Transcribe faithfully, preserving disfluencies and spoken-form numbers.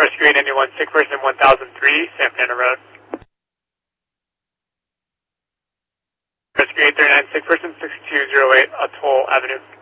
Rescue eight ninety-one, sick person one thousand three, San Fernando Road. Rescue eight thirty-nine, sick person six two zero eight, Atoll Avenue.